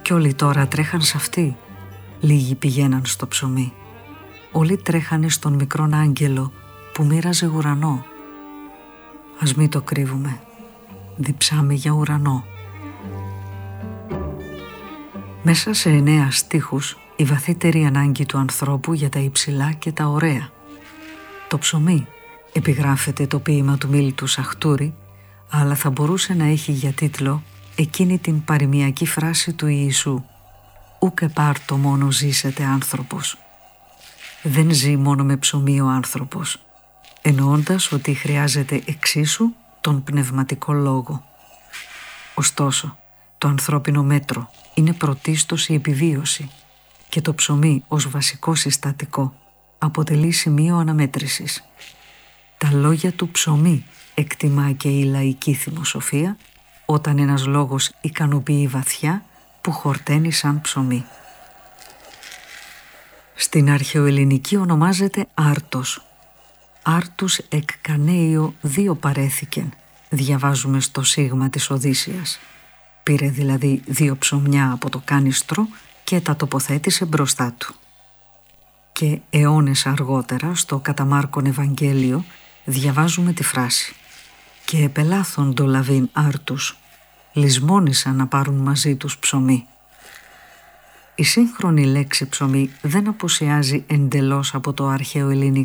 Κι όλοι τώρα τρέχαν σ' αυτή. Λίγοι πηγαίναν στο ψωμί. Όλοι τρέχανε στον μικρόν άγγελο που μοίραζε ουρανό. Ας μη το κρύβουμε. Διψάμε για ουρανό. Μέσα σε 9 στίχους η βαθύτερη ανάγκη του ανθρώπου για τα υψηλά και τα ωραία. Το ψωμί, επιγράφεται το ποίημα του Μίλτου Σαχτούρη, αλλά θα μπορούσε να έχει για τίτλο εκείνη την παροιμιακή φράση του Ιησού «Ούκ επάρτο μόνο ζήσετε άνθρωπος». Δεν ζει μόνο με ψωμί ο άνθρωπος, εννοώντας ότι χρειάζεται εξίσου τον πνευματικό λόγο. Ωστόσο, το ανθρώπινο μέτρο είναι πρωτίστως η επιβίωση και το ψωμί ως βασικό συστατικό αποτελεί σημείο αναμέτρησης. Τα λόγια του ψωμί εκτιμά και η λαϊκή θυμοσοφία όταν ένας λόγος ικανοποιεί βαθιά που χορταίνει σαν ψωμί. Στην αρχαιοελληνική ονομάζεται άρτος. Άρτους εκ κανέιο 2 παρέθηκεν, διαβάζουμε στο σίγμα της Οδύσσειας. Πήρε δηλαδή 2 ψωμιά από το κάνιστρο και τα τοποθέτησε μπροστά του. Και αιώνες αργότερα στο κατά Μάρκον Ευαγγέλιο διαβάζουμε τη φράση «Και επελάθον το λαβήν άρτους, λησμόνησαν να πάρουν μαζί τους ψωμί». Η σύγχρονη λέξη ψωμί δεν απουσιάζει εντελώς από το αρχαίο ελληνικό